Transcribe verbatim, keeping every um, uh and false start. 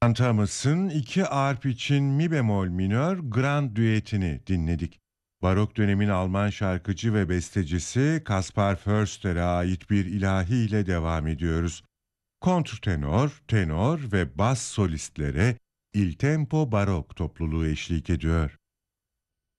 John Thomas'ın iki arp için mi bemol minör grand düetini dinledik. Barok dönemin Alman şarkıcı ve bestecisi Caspar Förster'e ait bir ilahi ile devam ediyoruz. Kontrtenor, tenor ve bas solistlere Il Tempo Barok topluluğu eşlik ediyor.